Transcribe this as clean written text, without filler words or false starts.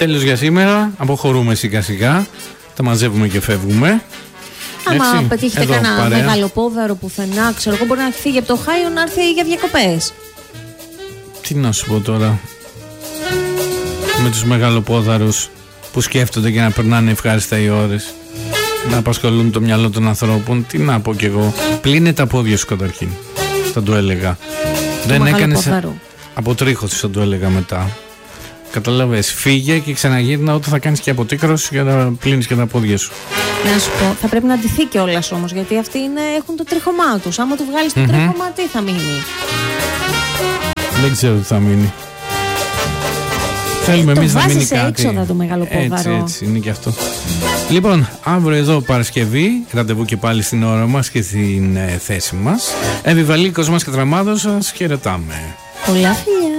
Τέλος για σήμερα. Αποχωρούμε σιγά σιγά. Τα μαζεύουμε και φεύγουμε. Άμα πετύχετε κανένα μεγαλοπόδαρο πουθενά, ξέρω εγώ, μπορεί να φύγει από το Ohio να έρθει για διακοπές. Τι να σου πω τώρα. Με τους μεγαλοπόδαρους που σκέφτονται και να περνάνε ευχάριστα οι ώρες, να απασχολούν το μυαλό των ανθρώπων. Τι να πω κι εγώ. Πλύνε τα πόδια σου καταρχήν, θα το έλεγα. Δεν έκανες αποτρίχωση, θα το έλεγα μετά. Καταλαβες, φύγε και ξαναγύρνα όταν θα κάνεις και αποτίκρωση για να πλύνεις και τα πόδια σου. Να σου πω, θα πρέπει να ντυθεί κιόλας όμως, γιατί αυτοί έχουν το τρίχωμά τους. Άμα του βγάλεις το τρίχωμα, τι θα μείνει? Δεν ξέρω τι θα μείνει. Θέλουμε εμείς να μείνει κάτι. Έξοδα το μεγαλοπόδαρο. Έτσι είναι και αυτό. Λοιπόν, αύριο εδώ Παρασκευή, ραντεβού και πάλι στην ώρα μας και στην θέση μας. Επιβαλίκος μας και τραμάδος σας, χαιρετάμε. Πολλά φιλιά.